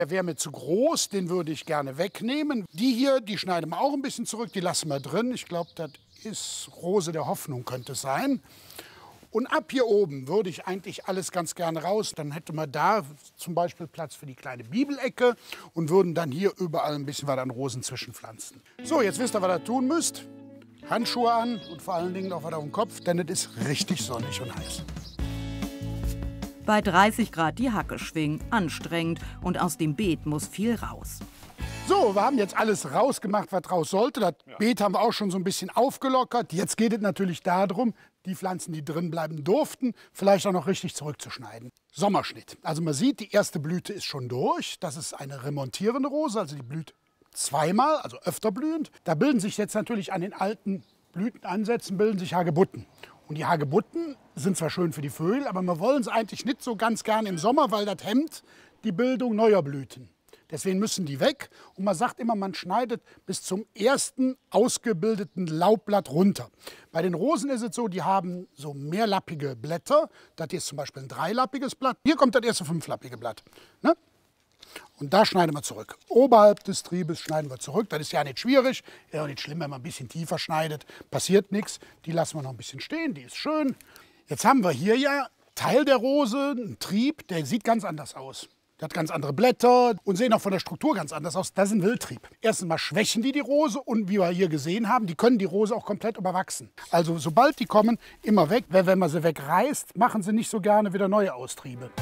Der wäre mir zu groß, den würde ich gerne wegnehmen. Die hier, die schneiden wir auch ein bisschen zurück, die lassen wir drin. Ich glaube, das ist Rose der Hoffnung, könnte es sein. Und ab hier oben würde ich eigentlich alles ganz gerne raus. Dann hätte man da zum Beispiel Platz für die kleine Bibelecke und würden dann hier überall ein bisschen was an Rosen zwischenpflanzen. So, jetzt wisst ihr, was ihr tun müsst. Handschuhe an und vor allen Dingen auch was auf dem Kopf, denn es ist richtig sonnig und heiß. Bei 30 Grad die Hacke schwingen, anstrengend und aus dem Beet muss viel raus. So, wir haben jetzt alles rausgemacht, was raus sollte. Das Beet haben wir auch schon so ein bisschen aufgelockert. Jetzt geht es natürlich darum, die Pflanzen, die drin bleiben durften, vielleicht auch noch richtig zurückzuschneiden. Sommerschnitt. Also man sieht, die erste Blüte ist schon durch. Das ist eine remontierende Rose, also die blüht zweimal, also öfter blühend. Da bilden sich jetzt natürlich an den alten Blütenansätzen bilden sich Hagebutten. Und die Hagebutten sind zwar schön für die Vögel, aber wir wollen es eigentlich nicht so ganz gern im Sommer, weil das hemmt die Bildung neuer Blüten. Deswegen müssen die weg. Und man sagt immer, man schneidet bis zum ersten ausgebildeten Laubblatt runter. Bei den Rosen ist es so, die haben so mehrlappige Blätter. Das hier ist zum Beispiel ein dreilappiges Blatt. Hier kommt das erste fünflappige Blatt. Ne? Und da schneiden wir zurück. Oberhalb des Triebes schneiden wir zurück. Das ist ja nicht schwierig. Ist auch nicht schlimm, wenn man ein bisschen tiefer schneidet. Passiert nichts. Die lassen wir noch ein bisschen stehen. Die ist schön. Jetzt haben wir hier ja Teil der Rose, einen Trieb, der sieht ganz anders aus. Der hat ganz andere Blätter und sehen auch von der Struktur ganz anders aus. Das ist ein Wildtrieb. Erstens mal schwächen die Rose und wie wir hier gesehen haben, die können die Rose auch komplett überwachsen. Also sobald die kommen, immer weg. Wenn man sie wegreißt, machen sie nicht so gerne wieder neue Austriebe.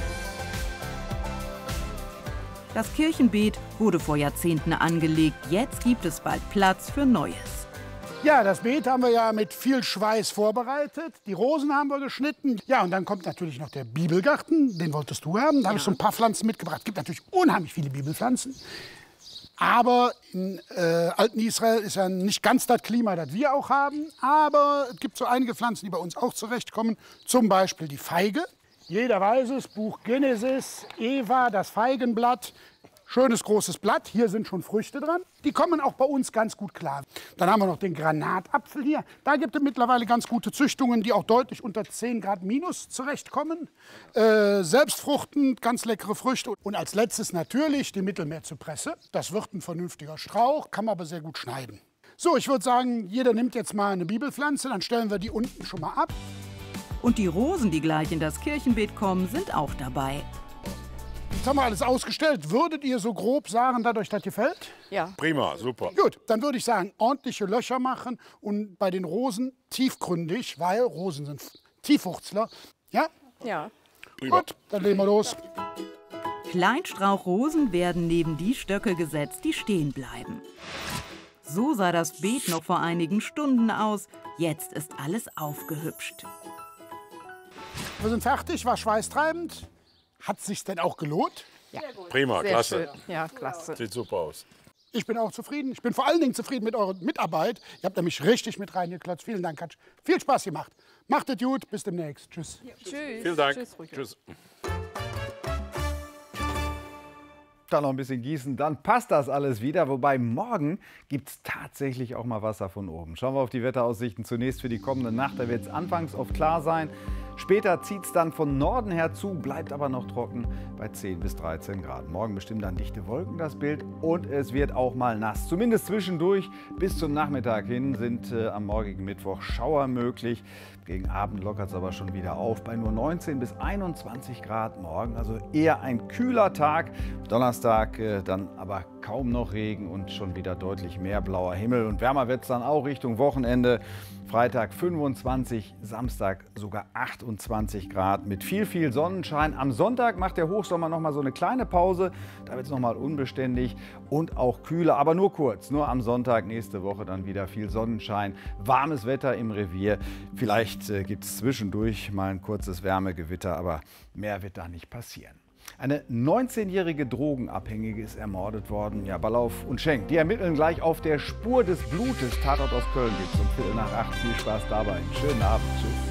Das Kirchenbeet wurde vor Jahrzehnten angelegt. Jetzt gibt es bald Platz für Neues. Ja, das Beet haben wir ja mit viel Schweiß vorbereitet. Die Rosen haben wir geschnitten. Ja, und dann kommt natürlich noch der Bibelgarten. Den wolltest du haben. Da habe ich so ein paar Pflanzen mitgebracht. Es gibt natürlich unheimlich viele Bibelpflanzen. Aber in alten Israel ist ja nicht ganz das Klima, das wir auch haben. Aber es gibt so einige Pflanzen, die bei uns auch zurechtkommen. Zum Beispiel die Feige. Jeder weiß es, Buch Genesis, Eva, das Feigenblatt. Schönes großes Blatt, hier sind schon Früchte dran. Die kommen auch bei uns ganz gut klar. Dann haben wir noch den Granatapfel hier. Da gibt es mittlerweile ganz gute Züchtungen, die auch deutlich unter 10 Grad minus zurechtkommen. Selbstfruchtend, ganz leckere Früchte. Und als letztes natürlich die Mittelmeerzypresse. Das wird ein vernünftiger Strauch, kann man aber sehr gut schneiden. So, ich würde sagen, jeder nimmt jetzt mal eine Bibelpflanze, dann stellen wir die unten schon mal ab. Und die Rosen, die gleich in das Kirchenbeet kommen, sind auch dabei. Jetzt haben wir alles ausgestellt. Würdet ihr so grob sagen, dass euch das gefällt? Ja. Prima, super. Gut, dann würde ich sagen, ordentliche Löcher machen und bei den Rosen tiefgründig, weil Rosen sind Tiefwurzler. Ja? Ja. Prima. Gut, dann legen wir los. Kleinstrauchrosen werden neben die Stöcke gesetzt, die stehen bleiben. So sah das Beet noch vor einigen Stunden aus. Jetzt ist alles aufgehübscht. Wir sind fertig, war schweißtreibend. Hat es sich denn auch gelohnt? Ja. Prima, Sehr klasse. schön. Ja, klasse. Sieht super aus. Ich bin auch zufrieden. Ich bin vor allen Dingen zufrieden mit eurer Mitarbeit. Ihr habt nämlich richtig mit reingeklotzt. Vielen Dank, Katsch. Viel Spaß gemacht. Macht es gut, bis demnächst. Tschüss. Tschüss. Vielen Dank. Tschüss, Rüdiger. Tschüss. Dann noch ein bisschen gießen, dann passt das alles wieder. Wobei morgen gibt es tatsächlich auch mal Wasser von oben. Schauen wir auf die Wetteraussichten zunächst für die kommende Nacht. Da wird es anfangs oft klar sein. Später zieht es dann von Norden her zu, bleibt aber noch trocken bei 10 bis 13 Grad. Morgen bestimmen dann dichte Wolken das Bild und es wird auch mal nass. Zumindest zwischendurch bis zum Nachmittag hin sind am morgigen Mittwoch Schauer möglich. Gegen Abend lockert es aber schon wieder auf bei nur 19 bis 21 Grad morgen. Also eher ein kühler Tag. Donnerstag dann aber kaum noch Regen und schon wieder deutlich mehr blauer Himmel. Und wärmer wird es dann auch Richtung Wochenende. Freitag 25, Samstag sogar 28 Grad mit viel Sonnenschein. Am Sonntag macht der Hochsommer noch mal so eine kleine Pause. Da wird es noch mal unbeständig und auch kühler, aber nur kurz. Nur am Sonntag nächste Woche dann wieder viel Sonnenschein. Warmes Wetter im Revier. Vielleicht gibt es zwischendurch mal ein kurzes Wärmegewitter, aber mehr wird da nicht passieren. Eine 19-jährige Drogenabhängige ist ermordet worden. Ja, Ballauf und Schenk, die ermitteln gleich auf der Spur des Blutes. Tatort aus Köln gibt es um 7:45. Viel Spaß dabei. Schönen Abend.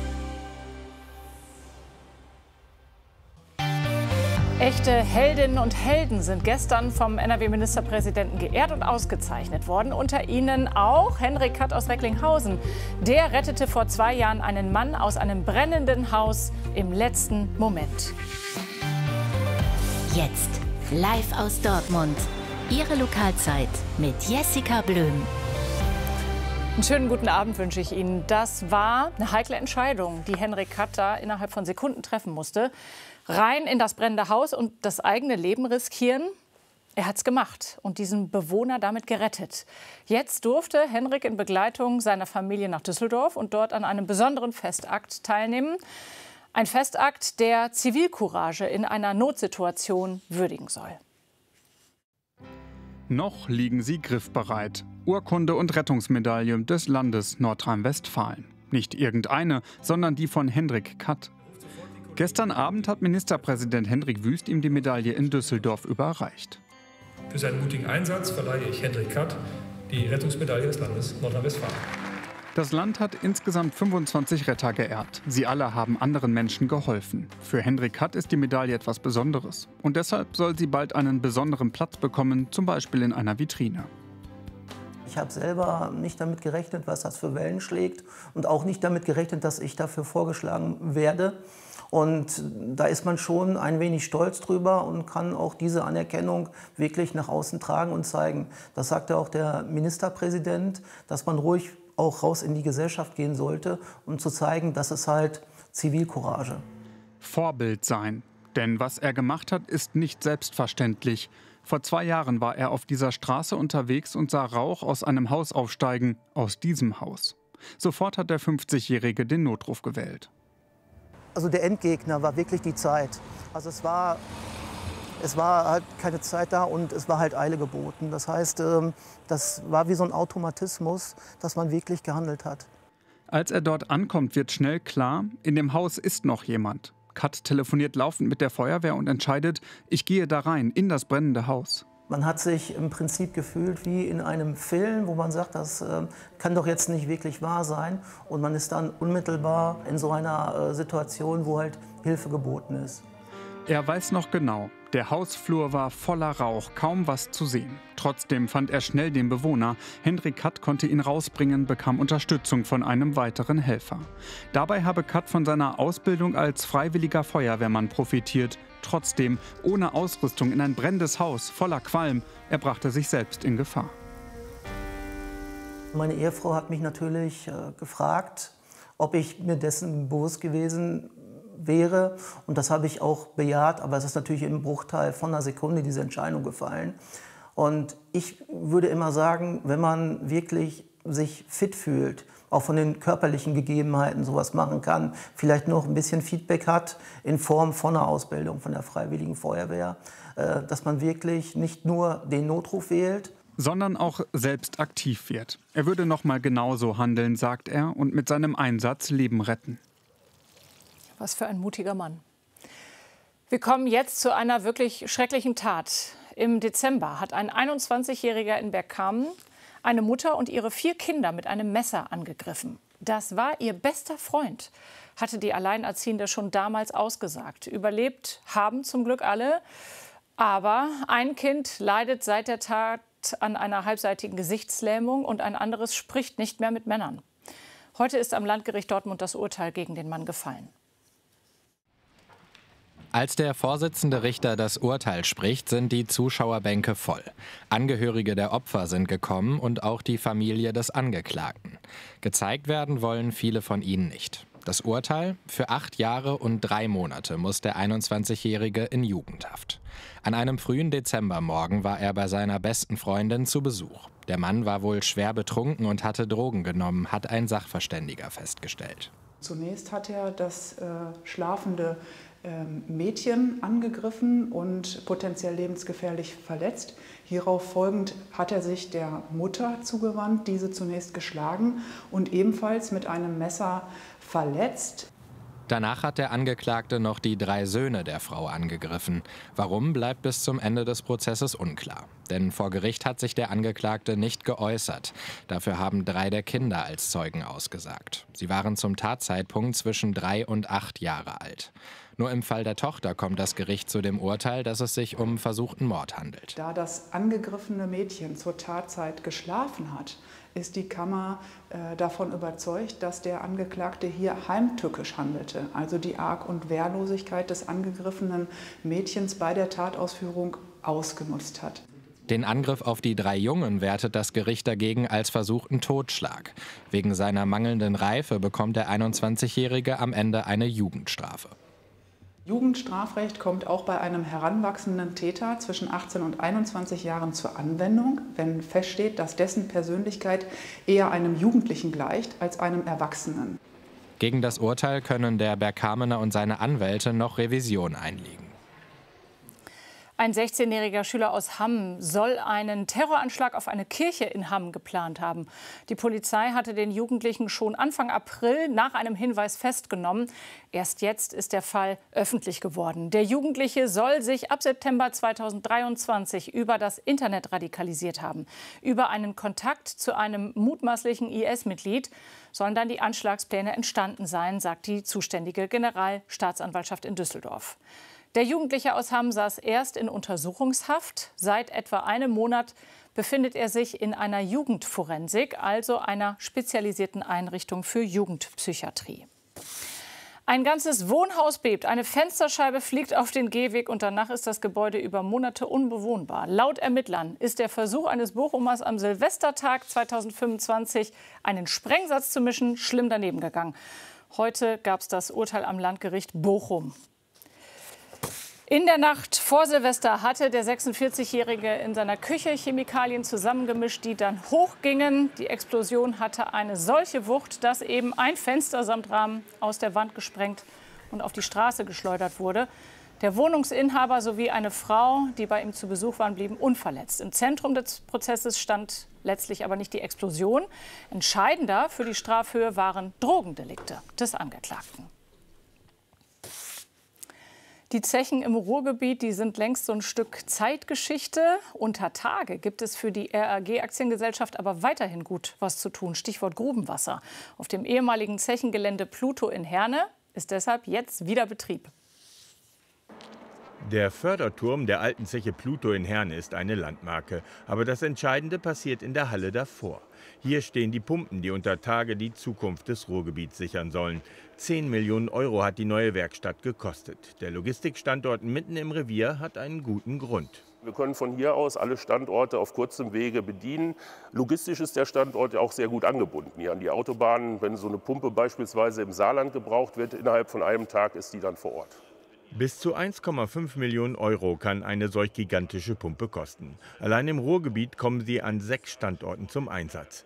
Tschüss. Echte Heldinnen und Helden sind gestern vom NRW-Ministerpräsidenten geehrt und ausgezeichnet worden. Unter ihnen auch Henrik Katt aus Recklinghausen. Der rettete vor 2 Jahren einen Mann aus einem brennenden Haus im letzten Moment. Jetzt Live aus Dortmund. Ihre Lokalzeit mit Jessica Blöm. Einen schönen guten Abend wünsche ich Ihnen. Das war eine heikle Entscheidung, die Henrik Katt da innerhalb von Sekunden treffen musste. Rein in das brennende Haus und das eigene Leben riskieren. Er hat es gemacht und diesen Bewohner damit gerettet. Jetzt durfte Henrik in Begleitung seiner Familie nach Düsseldorf und dort an einem besonderen Festakt teilnehmen. Ein Festakt, der Zivilcourage in einer Notsituation würdigen soll. Noch liegen sie griffbereit. Urkunde und Rettungsmedaille des Landes Nordrhein-Westfalen. Nicht irgendeine, sondern die von Henrik Katt. Gestern Abend hat Ministerpräsident Hendrik Wüst ihm die Medaille in Düsseldorf überreicht. Für seinen mutigen Einsatz verleihe ich Henrik Katt die Rettungsmedaille des Landes Nordrhein-Westfalen. Das Land hat insgesamt 25 Retter geehrt. Sie alle haben anderen Menschen geholfen. Für Henrik Katt ist die Medaille etwas Besonderes. Und deshalb soll sie bald einen besonderen Platz bekommen, zum Beispiel in einer Vitrine. Ich habe selber nicht damit gerechnet, was das für Wellen schlägt. Und auch nicht damit gerechnet, dass ich dafür vorgeschlagen werde. Und da ist man schon ein wenig stolz drüber und kann auch diese Anerkennung wirklich nach außen tragen und zeigen. Das sagte auch der Ministerpräsident, dass man ruhig auch raus in die Gesellschaft gehen sollte, um zu zeigen, dass es halt Zivilcourage. Vorbild sein. Denn was er gemacht hat, ist nicht selbstverständlich. Vor 2 Jahren war er auf dieser Straße unterwegs und sah Rauch aus einem Haus aufsteigen, aus diesem Haus. Sofort hat der 50-Jährige den Notruf gewählt. Also der Endgegner war wirklich die Zeit. Also es war halt keine Zeit da und es war halt Eile geboten. Das heißt, das war wie so ein Automatismus, dass man wirklich gehandelt hat. Als er dort ankommt, wird schnell klar, in dem Haus ist noch jemand. Katt telefoniert laufend mit der Feuerwehr und entscheidet, ich gehe da rein, in das brennende Haus. Man hat sich im Prinzip gefühlt wie in einem Film, wo man sagt, das kann doch jetzt nicht wirklich wahr sein. Und man ist dann unmittelbar in so einer Situation, wo halt Hilfe geboten ist. Er weiß noch genau, der Hausflur war voller Rauch, kaum was zu sehen. Trotzdem fand er schnell den Bewohner. Henrik Katt konnte ihn rausbringen, bekam Unterstützung von einem weiteren Helfer. Dabei habe Katt von seiner Ausbildung als freiwilliger Feuerwehrmann profitiert. Trotzdem, ohne Ausrüstung in ein brennendes Haus voller Qualm, er brachte sich selbst in Gefahr. Meine Ehefrau hat mich natürlich gefragt, ob ich mir dessen bewusst gewesen wäre. Und das habe ich auch bejaht, aber es ist natürlich im Bruchteil von einer Sekunde diese Entscheidung gefallen. Und ich würde immer sagen, wenn man wirklich sich fit fühlt, auch von den körperlichen Gegebenheiten sowas machen kann, vielleicht noch ein bisschen Feedback hat in Form von einer Ausbildung von der Freiwilligen Feuerwehr, dass man wirklich nicht nur den Notruf wählt, sondern auch selbst aktiv wird. Er würde noch mal genauso handeln, sagt er, und mit seinem Einsatz Leben retten. Was für ein mutiger Mann. Wir kommen jetzt zu einer wirklich schrecklichen Tat. Im Dezember hat ein 21-Jähriger in Bergkamen eine Mutter und ihre 4 Kinder mit einem Messer angegriffen. Das war ihr bester Freund, hatte die Alleinerziehende schon damals ausgesagt. Überlebt haben zum Glück alle, aber ein Kind leidet seit der Tat an einer halbseitigen Gesichtslähmung und ein anderes spricht nicht mehr mit Männern. Heute ist am Landgericht Dortmund das Urteil gegen den Mann gefallen. Als der Vorsitzende Richter das Urteil spricht, sind die Zuschauerbänke voll. Angehörige der Opfer sind gekommen und auch die Familie des Angeklagten. Gezeigt werden wollen viele von ihnen nicht. Das Urteil: für 8 Jahre und 3 Monate muss der 21-Jährige in Jugendhaft. An einem frühen Dezembermorgen war er bei seiner besten Freundin zu Besuch. Der Mann war wohl schwer betrunken und hatte Drogen genommen, hat ein Sachverständiger festgestellt. Zunächst hat er das schlafende Mädchen angegriffen und potenziell lebensgefährlich verletzt. Hierauf folgend hat er sich der Mutter zugewandt, diese zunächst geschlagen und ebenfalls mit einem Messer verletzt. Danach hat der Angeklagte noch die 3 Söhne der Frau angegriffen. Warum, bleibt bis zum Ende des Prozesses unklar. Denn vor Gericht hat sich der Angeklagte nicht geäußert. Dafür haben 3 der Kinder als Zeugen ausgesagt. Sie waren zum Tatzeitpunkt zwischen 3 und 8 Jahre alt. Nur im Fall der Tochter kommt das Gericht zu dem Urteil, dass es sich um versuchten Mord handelt. Da das angegriffene Mädchen zur Tatzeit geschlafen hat, ist die Kammer davon überzeugt, dass der Angeklagte hier heimtückisch handelte. Also die Arg- und Wehrlosigkeit des angegriffenen Mädchens bei der Tatausführung ausgenutzt hat. Den Angriff auf die 3 Jungen wertet das Gericht dagegen als versuchten Totschlag. Wegen seiner mangelnden Reife bekommt der 21-Jährige am Ende eine Jugendstrafe. Jugendstrafrecht kommt auch bei einem heranwachsenden Täter zwischen 18 und 21 Jahren zur Anwendung, wenn feststeht, dass dessen Persönlichkeit eher einem Jugendlichen gleicht als einem Erwachsenen. Gegen das Urteil können der Bergkamener und seine Anwälte noch Revision einlegen. Ein 16-jähriger Schüler aus Hamm soll einen Terroranschlag auf eine Kirche in Hamm geplant haben. Die Polizei hatte den Jugendlichen schon Anfang April nach einem Hinweis festgenommen. Erst jetzt ist der Fall öffentlich geworden. Der Jugendliche soll sich ab September 2023 über das Internet radikalisiert haben. Über einen Kontakt zu einem mutmaßlichen IS-Mitglied sollen dann die Anschlagspläne entstanden sein, sagt die zuständige Generalstaatsanwaltschaft in Düsseldorf. Der Jugendliche aus Hamm saß erst in Untersuchungshaft. Seit etwa einem Monat befindet er sich in einer Jugendforensik, also einer spezialisierten Einrichtung für Jugendpsychiatrie. Ein ganzes Wohnhaus bebt, eine Fensterscheibe fliegt auf den Gehweg und danach ist das Gebäude über Monate unbewohnbar. Laut Ermittlern ist der Versuch eines Bochumers am Silvestertag 2025, einen Sprengsatz zu mischen, schlimm daneben gegangen. Heute gab es das Urteil am Landgericht Bochum. In der Nacht vor Silvester hatte der 46-Jährige in seiner Küche Chemikalien zusammengemischt, die dann hochgingen. Die Explosion hatte eine solche Wucht, dass eben ein Fenster samt Rahmen aus der Wand gesprengt und auf die Straße geschleudert wurde. Der Wohnungsinhaber sowie eine Frau, die bei ihm zu Besuch waren, blieben unverletzt. Im Zentrum des Prozesses stand letztlich aber nicht die Explosion. Entscheidender für die Strafhöhe waren Drogendelikte des Angeklagten. Die Zechen im Ruhrgebiet, die sind längst so ein Stück Zeitgeschichte. Unter Tage gibt es für die RAG-Aktiengesellschaft aber weiterhin gut was zu tun. Stichwort Grubenwasser. Auf dem ehemaligen Zechengelände Pluto in Herne ist deshalb jetzt wieder Betrieb. Der Förderturm der alten Zeche Pluto in Herne ist eine Landmarke. Aber das Entscheidende passiert in der Halle davor. Hier stehen die Pumpen, die unter Tage die Zukunft des Ruhrgebiets sichern sollen. 10 Millionen Euro hat die neue Werkstatt gekostet. Der Logistikstandort mitten im Revier hat einen guten Grund. Wir können von hier aus alle Standorte auf kurzem Wege bedienen. Logistisch ist der Standort auch sehr gut angebunden hier an die Autobahnen. Wenn so eine Pumpe beispielsweise im Saarland gebraucht wird, innerhalb von einem Tag ist die dann vor Ort. Bis zu 1,5 Millionen Euro kann eine solch gigantische Pumpe kosten. Allein im Ruhrgebiet kommen sie an 6 Standorten zum Einsatz.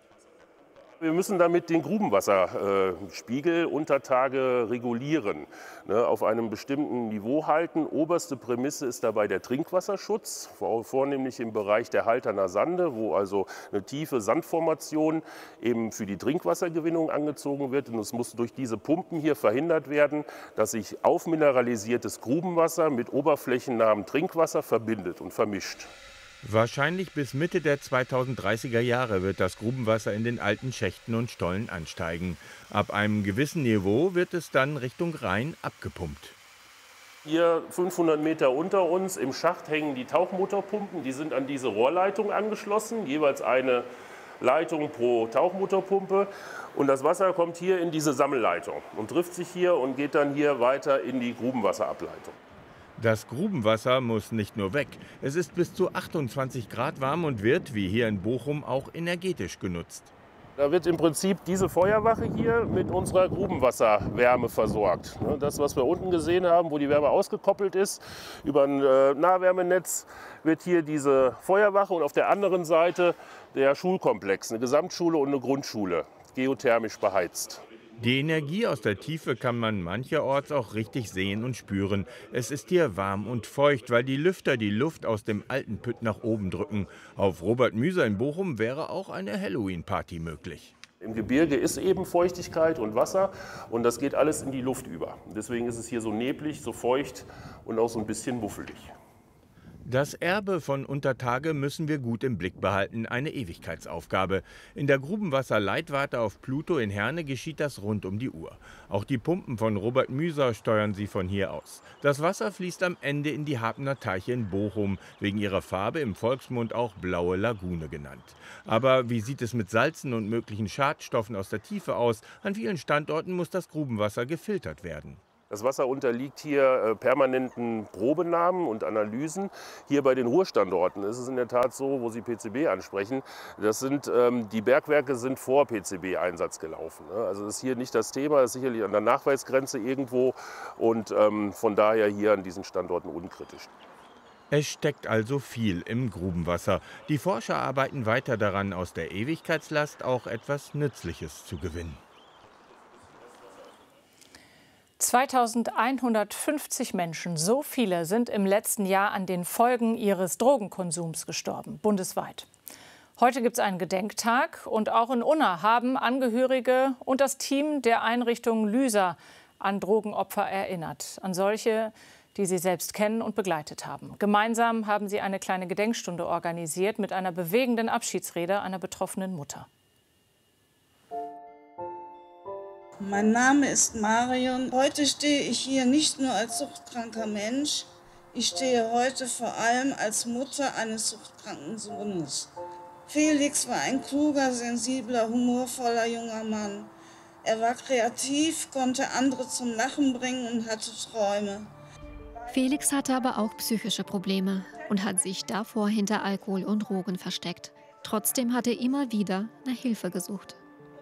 Wir müssen damit den Grubenwasserspiegel unter Tage regulieren, auf einem bestimmten Niveau halten. Oberste Prämisse ist dabei der Trinkwasserschutz, vornehmlich im Bereich der Halterner Sande, wo also eine tiefe Sandformation eben für die Trinkwassergewinnung angezogen wird. Und es muss durch diese Pumpen hier verhindert werden, dass sich aufmineralisiertes Grubenwasser mit oberflächennahem Trinkwasser verbindet und vermischt. Wahrscheinlich bis Mitte der 2030er Jahre wird das Grubenwasser in den alten Schächten und Stollen ansteigen. Ab einem gewissen Niveau wird es dann Richtung Rhein abgepumpt. Hier 500 Meter unter uns im Schacht hängen die Tauchmotorpumpen. Die sind an diese Rohrleitung angeschlossen, jeweils eine Leitung pro Tauchmotorpumpe. Und das Wasser kommt hier in diese Sammelleitung und trifft sich hier und geht dann hier weiter in die Grubenwasserableitung. Das Grubenwasser muss nicht nur weg, es ist bis zu 28 Grad warm und wird, wie hier in Bochum, auch energetisch genutzt. Da wird im Prinzip diese Feuerwache hier mit unserer Grubenwasserwärme versorgt. Das, was wir unten gesehen haben, wo die Wärme ausgekoppelt ist, über ein Nahwärmenetz wird hier diese Feuerwache und auf der anderen Seite der Schulkomplex, eine Gesamtschule und eine Grundschule, geothermisch beheizt. Die Energie aus der Tiefe kann man mancherorts auch richtig sehen und spüren. Es ist hier warm und feucht, weil die Lüfter die Luft aus dem alten Pütt nach oben drücken. Auf Robert-Müser in Bochum wäre auch eine Halloween-Party möglich. Im Gebirge ist eben Feuchtigkeit und Wasser und das geht alles in die Luft über. Deswegen ist es hier so neblig, so feucht und auch so ein bisschen muffelig. Das Erbe von Untertage müssen wir gut im Blick behalten, eine Ewigkeitsaufgabe. In der Grubenwasserleitwarte auf Pluto in Herne geschieht das rund um die Uhr. Auch die Pumpen von Robert Müser steuern sie von hier aus. Das Wasser fließt am Ende in die Hapener Teiche in Bochum, wegen ihrer Farbe im Volksmund auch Blaue Lagune genannt. Aber wie sieht es mit Salzen und möglichen Schadstoffen aus der Tiefe aus? An vielen Standorten muss das Grubenwasser gefiltert werden. Das Wasser unterliegt hier permanenten Probenahmen und Analysen. Hier bei den Ruhrstandorten ist es in der Tat so, wo Sie PCB ansprechen, das sind, die Bergwerke sind vor PCB-Einsatz gelaufen. Also das ist hier nicht das Thema, das ist sicherlich an der Nachweisgrenze irgendwo und von daher hier an diesen Standorten unkritisch. Es steckt also viel im Grubenwasser. Die Forscher arbeiten weiter daran, aus der Ewigkeitslast auch etwas Nützliches zu gewinnen. 2150 Menschen, so viele sind im letzten Jahr an den Folgen ihres Drogenkonsums gestorben, bundesweit. Heute gibt es einen Gedenktag und auch in Unna haben Angehörige und das Team der Einrichtung Lysa an Drogenopfer erinnert, an solche, die sie selbst kennen und begleitet haben. Gemeinsam haben sie eine kleine Gedenkstunde organisiert mit einer bewegenden Abschiedsrede einer betroffenen Mutter. Mein Name ist Marion. Heute stehe ich hier nicht nur als suchtkranker Mensch, ich stehe heute vor allem als Mutter eines suchtkranken Sohnes. Felix war ein kluger, sensibler, humorvoller junger Mann. Er war kreativ, konnte andere zum Lachen bringen und hatte Träume. Felix hatte aber auch psychische Probleme und hat sich davor hinter Alkohol und Drogen versteckt. Trotzdem hat er immer wieder nach Hilfe gesucht.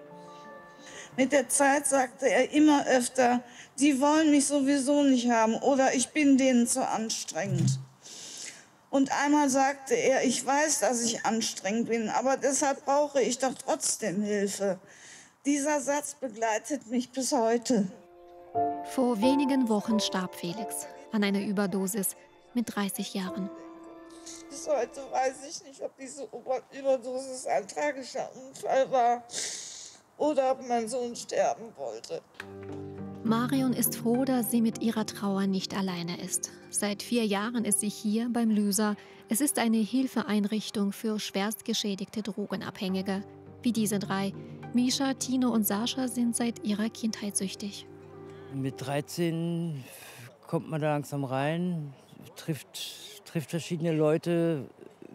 Mit der Zeit sagte er immer öfter, die wollen mich sowieso nicht haben oder ich bin denen zu anstrengend. Und einmal sagte er, ich weiß, dass ich anstrengend bin, aber deshalb brauche ich doch trotzdem Hilfe. Dieser Satz begleitet mich bis heute. Vor wenigen Wochen starb Felix an einer Überdosis mit 30 Jahren. Bis heute weiß ich nicht, ob diese Überdosis ein tragischer Unfall war oder ob mein Sohn sterben wollte. Marion ist froh, dass sie mit ihrer Trauer nicht alleine ist. Seit 4 Jahren ist sie hier beim Lysa. Es ist eine Hilfeeinrichtung für schwerst geschädigte Drogenabhängige. Wie diese 3. Misha, Tino und Sascha sind seit ihrer Kindheit süchtig. Mit 13 kommt man da langsam rein, trifft verschiedene Leute,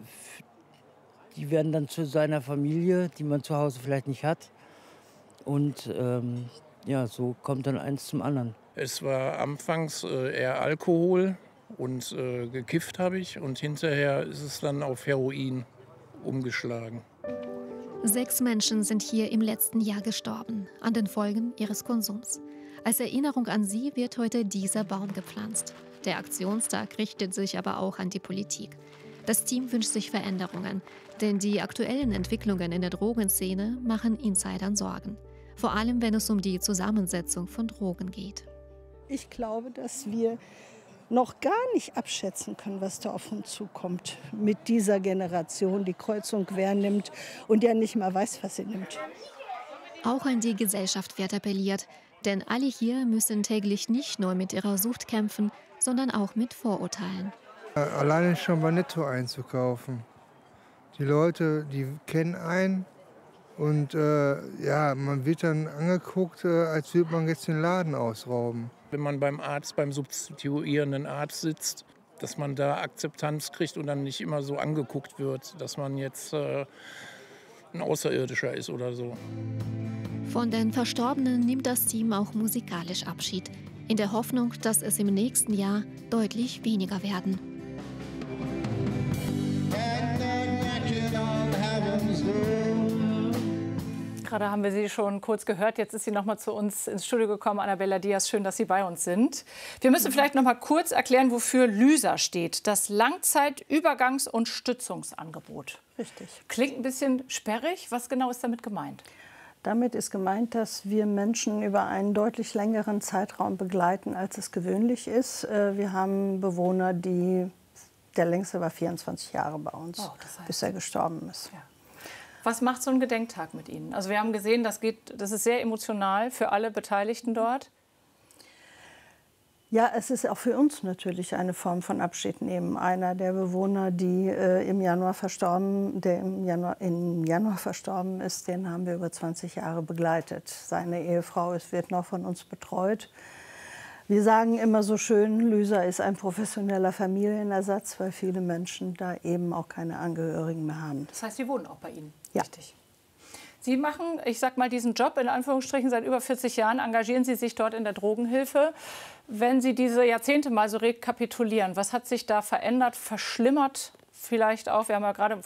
die werden dann zu seiner Familie, die man zu Hause vielleicht nicht hat. Und ja, so kommt dann eins zum anderen. Es war anfangs eher Alkohol und gekifft habe ich und hinterher ist es dann auf Heroin umgeschlagen. 6 Menschen sind hier im letzten Jahr gestorben an den Folgen ihres Konsums. Als Erinnerung an sie wird heute dieser Baum gepflanzt. Der Aktionstag richtet sich aber auch an die Politik. Das Team wünscht sich Veränderungen, denn die aktuellen Entwicklungen in der Drogenszene machen Insidern Sorgen. Vor allem, wenn es um die Zusammensetzung von Drogen geht. Ich glaube, dass wir noch gar nicht abschätzen können, was da auf uns zukommt mit dieser Generation, die kreuz und quer nimmt und ja nicht mal weiß, was sie nimmt. Auch an die Gesellschaft wird appelliert, denn alle hier müssen täglich nicht nur mit ihrer Sucht kämpfen, sondern auch mit Vorurteilen. Alleine schon bei Netto einzukaufen. Die Leute, die kennen einen und ja, man wird dann angeguckt, als würde man jetzt den Laden ausrauben. Wenn man beim Arzt, beim substituierenden Arzt sitzt, dass man da Akzeptanz kriegt und dann nicht immer so angeguckt wird, dass man jetzt ein Außerirdischer ist oder so. Von den Verstorbenen nimmt das Team auch musikalisch Abschied, in der Hoffnung, dass es im nächsten Jahr deutlich weniger werden. Gerade haben wir Sie schon kurz gehört. Jetzt ist sie noch mal zu uns ins Studio gekommen. Annabella Diaz, schön, dass Sie bei uns sind. Wir müssen vielleicht noch mal kurz erklären, wofür Lysa steht. Das Langzeitübergangs- und Stützungsangebot. Richtig. Klingt ein bisschen sperrig. Was genau ist damit gemeint? Damit ist gemeint, dass wir Menschen über einen deutlich längeren Zeitraum begleiten, als es gewöhnlich ist. Wir haben Bewohner, der längste war 24 Jahre bei uns, bis er gestorben ist. Ja. Was macht so ein Gedenktag mit Ihnen? Also wir haben gesehen, das ist sehr emotional für alle Beteiligten dort. Ja, es ist auch für uns natürlich eine Form von Abschied nehmen. Einer der Bewohner, der im Januar verstorben ist, den haben wir über 20 Jahre begleitet. Seine Ehefrau wird noch von uns betreut. Wir sagen immer so schön, Lysa ist ein professioneller Familienersatz, weil viele Menschen da eben auch keine Angehörigen mehr haben. Das heißt, Sie wohnen auch bei Ihnen? Ja. Richtig. Sie machen, ich sag mal, diesen Job in Anführungsstrichen seit über 40 Jahren, engagieren Sie sich dort in der Drogenhilfe. Wenn Sie diese Jahrzehnte mal so rekapitulieren, was hat sich da verändert, verschlimmert vielleicht auch? Wir haben ja gerade